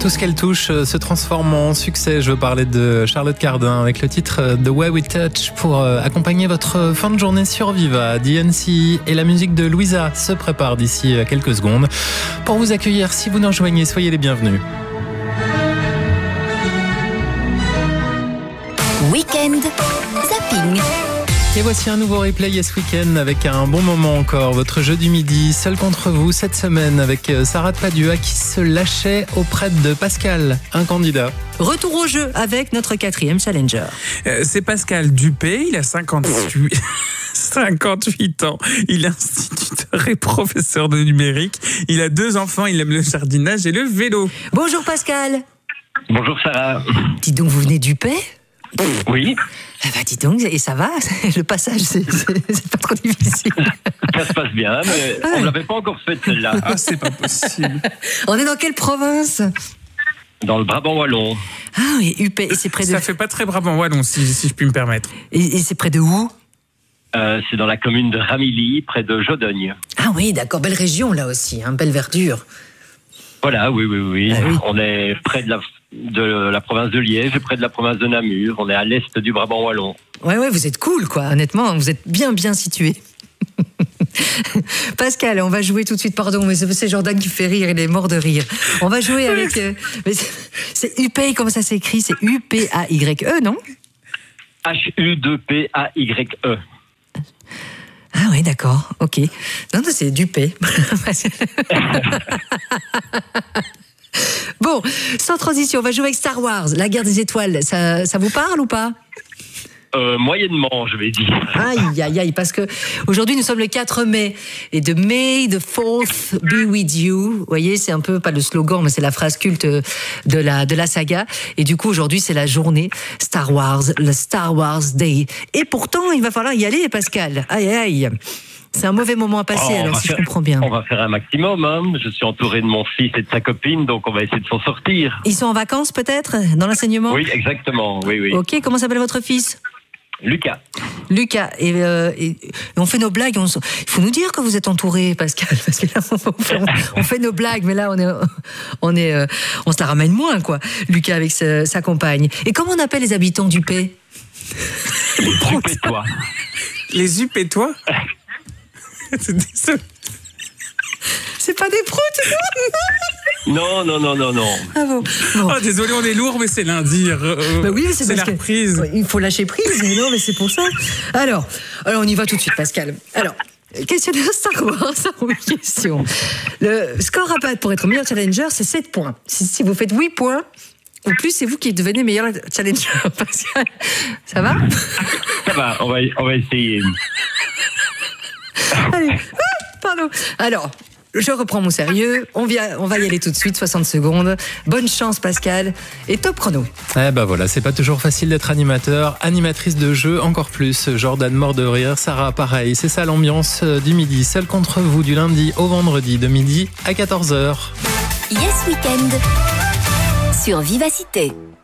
Tout ce qu'elle touche se transforme en succès. Je veux parler de Charlotte Cardin avec le titre The Way We Touch pour accompagner votre fin de journée sur Viva. DNC et la musique de Louisa se préparent d'ici quelques secondes. Pour vous accueillir, si vous nous rejoignez, soyez les bienvenus. Week-end Zapping. Et voici un nouveau replay Yes Weekend avec un bon moment encore. Votre jeu du midi, seul contre vous cette semaine avec Sarah de Padua qui se lâchait auprès de Pascal, un candidat. Retour au jeu avec notre 4e challenger. C'est Pascal Dupé, il a 58 ans. Il est instituteur et professeur de numérique. Il a 2 enfants, il aime le jardinage et le vélo. Bonjour Pascal. Bonjour Sarah. Dis donc, vous venez du Pay ? Oui. Eh ben, dis donc, et ça va ? Le passage, c'est pas trop difficile. Ça se passe bien, mais on ne l'avait pas encore fait celle-là. Ah, c'est pas possible. On est dans quelle province ? Dans le Brabant wallon. Ah oui, Upé, et c'est près de... Ça fait pas très Brabant wallon, si je puis me permettre. Et c'est près de où ? C'est dans la commune de Ramilly, près de Jodogne. Ah oui, d'accord, belle région là aussi, hein, belle verdure. Voilà, oui. Ah oui. On est près de la province de Liège et près de la province de Namur. On est à l'est du Brabant wallon. Ouais, vous êtes cool, quoi, honnêtement, vous êtes bien situé. Pascal, on va jouer tout de suite, pardon, mais c'est Jordan qui fait rire, il est mort de rire. On va jouer avec... mais c'est Upay, comment ça s'écrit ? C'est U-P-A-Y-E, non ? H-U-2-P-A-Y-E. Ah oui, d'accord, ok. Non, c'est Dupay. Bon, sans transition, on va jouer avec Star Wars, la guerre des étoiles. Ça vous parle ou pas ? Moyennement, je vais dire. Aïe, parce que aujourd'hui nous sommes le 4 mai et de May the 4th be with you. Vous voyez, c'est un peu pas le slogan, mais c'est la phrase culte de la saga. Et du coup, aujourd'hui, c'est la journée Star Wars, le Star Wars Day. Et pourtant, il va falloir y aller, Pascal. Aïe. C'est un mauvais moment à passer, alors si je comprends bien. On va faire un maximum. Hein. Je suis entouré de mon fils et de sa copine, donc on va essayer de s'en sortir. Ils sont en vacances, peut-être, dans l'enseignement ? Oui, exactement. Oui. Ok, comment s'appelle votre fils ? Lucas, et on fait nos blagues. Il faut nous dire que vous êtes entouré, Pascal, parce que là, on fait nos blagues, mais là, on se la ramène moins, quoi. Lucas avec sa compagne. Et comment on appelle les habitants du Pay ? les Upétois. Les Upétois ? C'est pas des proutes, Non. Ah bon. Oh, désolé, on est lourd, mais c'est lundi. Bah oui, c'est la reprise. Il faut lâcher prise, mais non, mais c'est pour ça. Alors, on y va tout de suite, Pascal. Alors, questionnaire Star Wars, oui, question. Le score à battre pour être meilleur challenger, c'est 7 points. Si vous faites 8 points, ou plus, c'est vous qui devenez meilleur challenger, Pascal. Ça va ? Ça va, on va essayer. Allez, pardon. Alors, je reprends mon sérieux. On va y aller tout de suite, 60 secondes. Bonne chance, Pascal. Et top chrono. Voilà, c'est pas toujours facile d'être animateur, animatrice de jeu encore plus. Jordan mort de rire, Sarah pareil. C'est ça l'ambiance du midi. Seul contre vous du lundi au vendredi de midi à 14h. Yes Weekend sur Vivacité.